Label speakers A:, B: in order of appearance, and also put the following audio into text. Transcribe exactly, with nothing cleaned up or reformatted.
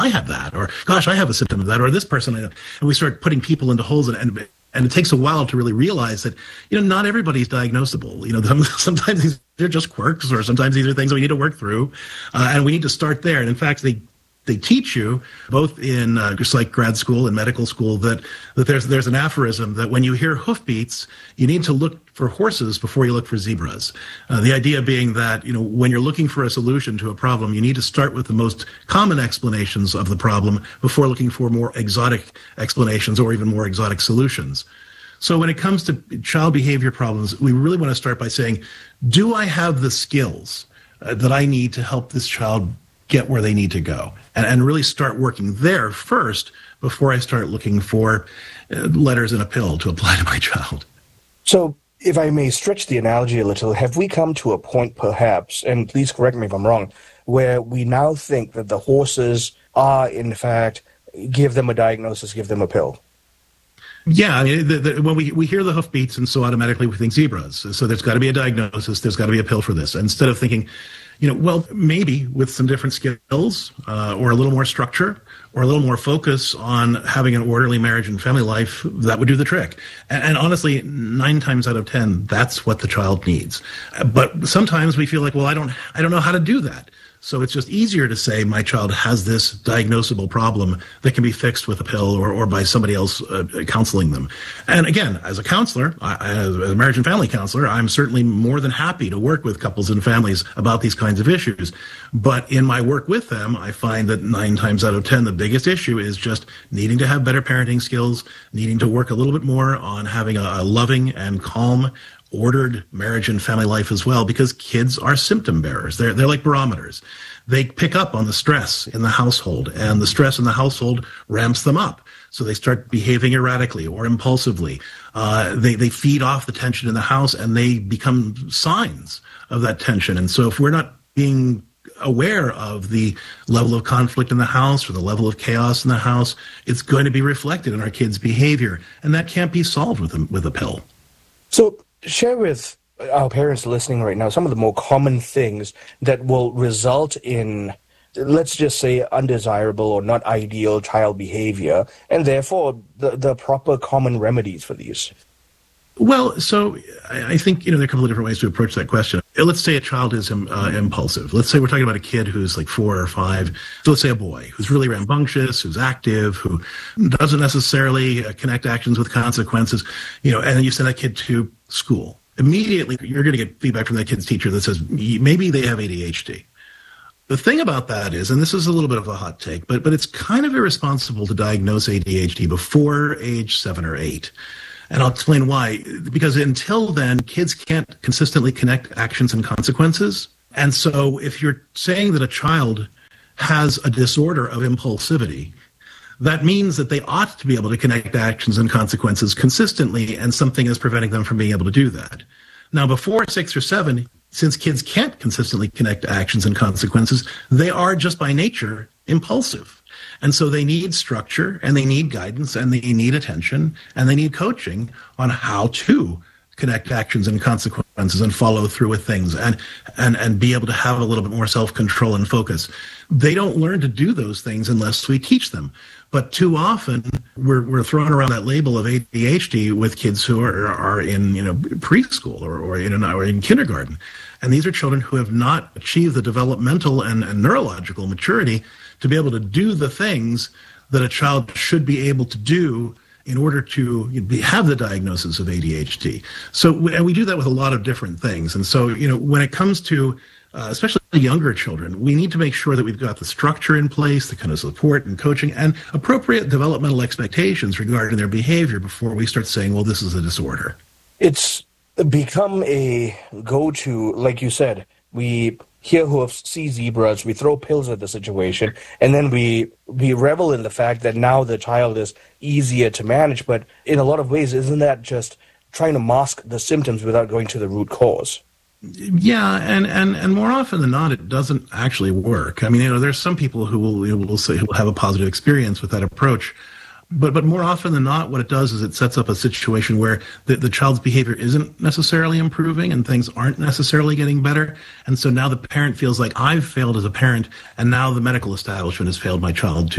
A: I have that, or gosh, I have a symptom of that, or this person, and we start putting people into holes, and, and and it takes a while to really realize that, you know, not everybody's diagnosable. You know, sometimes these are just quirks, or sometimes these are things that we need to work through, uh, and we need to start there. And in fact, they they teach you both in uh, just like grad school and medical school that that there's there's an aphorism that when you hear hoofbeats, you need to look for horses before you look for zebras. Uh, the idea being that, you know, when you're looking for a solution to a problem, you need to start with the most common explanations of the problem before looking for more exotic explanations or even more exotic solutions. So when it comes to child behavior problems, we really want to start by saying, do I have the skills uh, that I need to help this child get where they need to go, and, and really start working there first before I start looking for uh, letters in a pill to apply to my child.
B: So if I may stretch the analogy a little, have we come to a point perhaps, and please correct me if I'm wrong, where we now think that the horses are in fact, give them a diagnosis, give them a pill?
A: Yeah, I mean, the, the, when we, we hear the hoofbeats, and so automatically we think zebras. So there's got to be a diagnosis, there's got to be a pill for this. Instead of thinking, you know, well, maybe with some different skills uh, or a little more structure or a little more focus on having an orderly marriage and family life, that would do the trick. And, and honestly, nine times out of ten, that's what the child needs. But sometimes we feel like, well, I don't, I don't know how to do that. So it's just easier to say my child has this diagnosable problem that can be fixed with a pill or, or by somebody else uh, counseling them. And again, as a counselor, I, as a marriage and family counselor, I'm certainly more than happy to work with couples and families about these kinds of issues. But in my work with them, I find that nine times out of ten, the biggest issue is just needing to have better parenting skills, needing to work a little bit more on having a, a loving and calm, ordered marriage and family life as well, because kids are symptom bearers. They're, they're like barometers. They pick up on the stress in the household, and the stress in the household ramps them up. So they start behaving erratically or impulsively. Uh, they, they feed off the tension in the house, and they become signs of that tension. And so if we're not being aware of the level of conflict in the house or the level of chaos in the house, it's going to be reflected in our kids' behavior. And that can't be solved with a, with a pill.
B: So share with our parents listening right now some of the more common things that will result in, let's just say, undesirable or not ideal child behavior, and therefore the, the proper common remedies for these.
A: Well, so I think, you know, there are a couple of different ways to approach that question. Let's say a child is um, uh, impulsive. Let's say we're talking about a kid who's like four or five. So let's say a boy who's really rambunctious, who's active, who doesn't necessarily uh, connect actions with consequences, you know, and then you send that kid to school. Immediately, you're going to get feedback from that kid's teacher that says maybe they have A D H D. The thing about that is, and this is a little bit of a hot take, but but it's kind of irresponsible to diagnose A D H D before age seven or eight. And I'll explain why. Because until then, kids can't consistently connect actions and consequences. And so if you're saying that a child has a disorder of impulsivity, that means that they ought to be able to connect actions and consequences consistently, and something is preventing them from being able to do that. Now, before six or seven, since kids can't consistently connect actions and consequences, they are just by nature impulsive. And so they need structure, and they need guidance, and they need attention, and they need coaching on how to connect actions and consequences and follow through with things, and and and be able to have a little bit more self-control and focus. They don't learn to do those things unless we teach them. But too often we're we're throwing around that label of A D H D with kids who are are in, you know, preschool or or in or in kindergarten, and these are children who have not achieved the developmental and, and neurological maturity to be able to do the things that a child should be able to do in order to be, have the diagnosis of A D H D. So, and we do that with a lot of different things. And so, you know, when it comes to uh, especially younger children, we need to make sure that we've got the structure in place, the kind of support and coaching, and appropriate developmental expectations regarding their behavior before we start saying, well, this is a disorder.
B: It's become a go-to, like you said. We hear hoofs, see zebras, we throw pills at the situation, and then we we revel in the fact that now the child is easier to manage. But in a lot of ways, isn't that just trying to mask the symptoms without going to the root cause?
A: Yeah, and, and, and more often than not, it doesn't actually work. I mean, you know, there's some people who will, will say, who will have a positive experience with that approach. But but more often than not, what it does is it sets up a situation where the, the child's behavior isn't necessarily improving and things aren't necessarily getting better. And so now the parent feels like I've failed as a parent, and now the medical establishment has failed my child too.